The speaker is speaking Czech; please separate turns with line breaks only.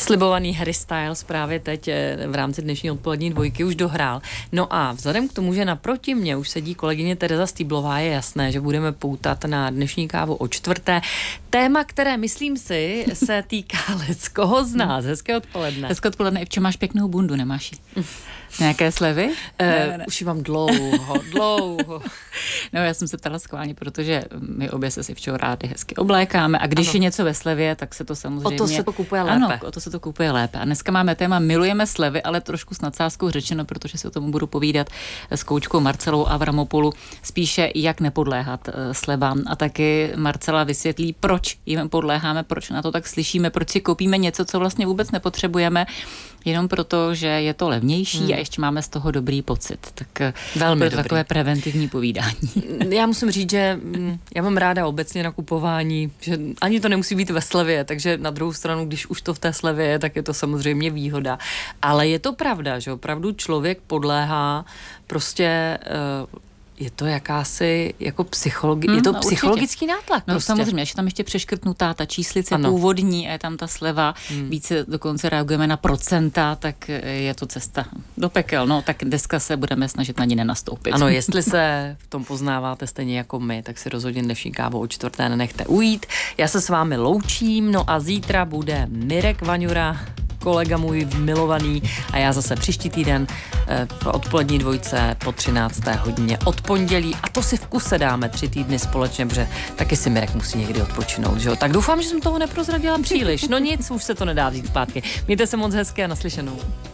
Slibovaný Harry Styles právě teď v rámci dnešní odpolední dvojky už dohrál. No a vzhledem k tomu, že naproti mě už sedí kolegyně Tereza Stýblová, je jasné, že budeme poutat na dnešní kávu o čtvrté. Téma, které, myslím si, se týká leckoho z nás. Hezké odpoledne.
Hezké odpoledne. Ivčo, máš pěknou bundu, nemáš ji? Nějaké slevy?
Ne. Už ji mám dlouho.
No, já jsem se ptala schválně, protože my obě se s Ivčou rádi hezky oblékáme a když je něco ve slevě, tak se to samozřejmě...
O to se to kupuje lépe.
Ano, o to se to kupuje lépe. A dneska máme téma Milujeme slevy, ale trošku s nadsázkou řečeno, protože si o tom budu povídat s koučkou Marcelou Avramopoulou, spíše jak nepodléhat slevám. A taky Marcela vysvětlí, proč jim podléháme, proč na to tak slyšíme, proč si koupíme něco, co vlastně vůbec nepotřebujeme, jenom proto, že je to levnější a ještě máme z toho dobrý pocit. Tak
velmi
to takové preventivní povídání.
Já musím říct, že já mám ráda obecně nakupování, že ani to nemusí být ve slevě, takže na druhou stranu, když už to v té slevě je, tak je to samozřejmě výhoda. Ale je to pravda, že opravdu člověk podléhá prostě... Je to jakási jako je to psychologický nátlak.
No
prostě.
samozřejmě, že tam ještě přeškrtnutá ta číslice původní a je tam ta sleva, více dokonce reagujeme na procenta, tak je to cesta do pekel. No tak dneska se budeme snažit na ní nenastoupit.
Ano, jestli se v tom poznáváte stejně jako my, tak si rozhodně dnešní kávu o čtvrté nenechte ujít. Já se s vámi loučím, no a zítra bude Mirek Vaňura, kolega můj milovaný, a já zase příští týden v odpolední dvojce po 13. hodině od pondělí, a to si v kuse dáme 3 týdny společně, protože taky si Mirek musí někdy odpočinout, že jo? Tak doufám, že jsem toho neprozradila příliš. No nic, už se to nedá vzít zpátky. Mějte se moc hezky a naslyšenou.